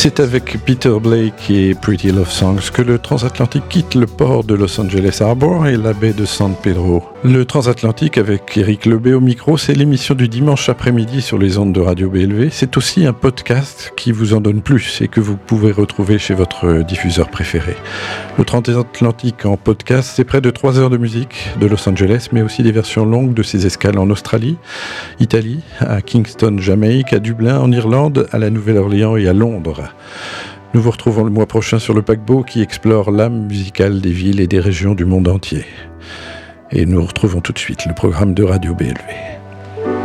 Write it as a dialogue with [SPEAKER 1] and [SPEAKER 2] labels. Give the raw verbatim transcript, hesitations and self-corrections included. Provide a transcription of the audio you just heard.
[SPEAKER 1] C'est avec Peter Blake et Pretty Love Songs que le transatlantique quitte le port de Los Angeles Harbor et la baie de San Pedro. Le transatlantique avec Eric Lebet au micro, c'est l'émission du dimanche après-midi sur les ondes de Radio B L V. C'est aussi un podcast qui vous en donne plus et que vous pouvez retrouver chez votre diffuseur préféré. Le transatlantique en podcast, c'est près de trois heures de musique de Los Angeles, mais aussi des versions longues de ses escales en Australie, Italie, à Kingston, Jamaïque, à Dublin, en Irlande, à la Nouvelle-Orléans et à Londres. Nous vous retrouvons le mois prochain sur le paquebot qui explore l'âme musicale des villes et des régions du monde entier. Et nous retrouvons tout de suite le programme de Radio B L V.